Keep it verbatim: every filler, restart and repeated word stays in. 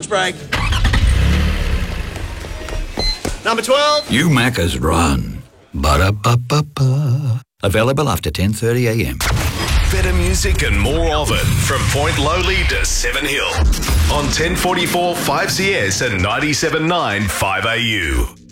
lunch break. Number twelve. You Maccas run. Ba-da-ba-ba-ba. Available after ten thirty a m. Better music and more of it from Point Lowly to Seven Hill on ten forty-four five C S and ninety-seven point nine five A U.